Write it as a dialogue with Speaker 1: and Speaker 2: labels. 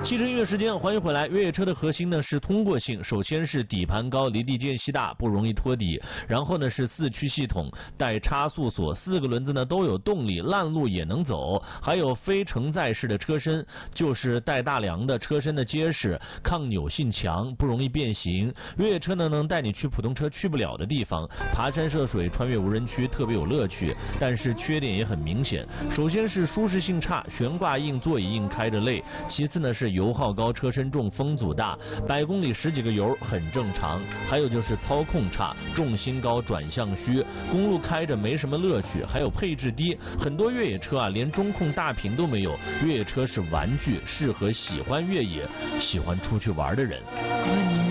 Speaker 1: 汽车音乐时间，欢迎回来。越野车的核心呢是通过性，首先是底盘高、离地间隙大，不容易脱底。然后呢是四驱系统，带差速锁，4个轮子呢都有动力，烂路也能走。还有非承载式的车身，就是带大梁的，车身的结实，抗扭性强，不容易变形。越野车呢能带你去普通车去不了的地方，爬山涉水、穿越无人区，特别有乐趣。但是缺点也很明显，首先是舒适性差，悬挂硬、座椅硬，开着累。其次呢是油耗高，车身重，风阻大，100公里10几个油很正常。还有就是操控差，重心高，转向虚，公路开着没什么乐趣。还有配置低，很多越野车啊连中控大屏都没有。越野车是玩具，适合喜欢越野、喜欢出去玩的人。